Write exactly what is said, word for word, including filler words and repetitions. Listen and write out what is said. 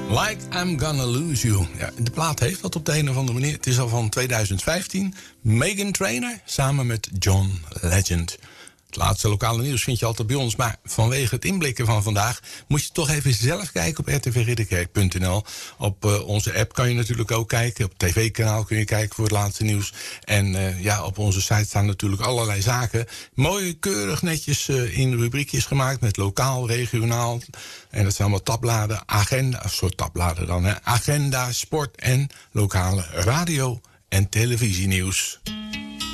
Like I'm Gonna Lose You. Ja, de plaat heeft dat op de een of andere manier. Het is al van twintig vijftien. Meghan Trainor samen met John Legend. Het laatste lokale nieuws vind je altijd bij ons. Maar vanwege het inblikken van vandaag moet je toch even zelf kijken op r t v ridderkerk punt n l. Op uh, onze app kan je natuurlijk ook kijken. Op tv-kanaal kun je kijken voor het laatste nieuws. En uh, ja, op onze site staan natuurlijk allerlei zaken. Mooi, keurig, netjes uh, in rubriekjes gemaakt met lokaal, regionaal. En dat zijn allemaal tabbladen, agenda, soort tabbladen dan, hè. Agenda, sport en lokale radio- en televisienieuws.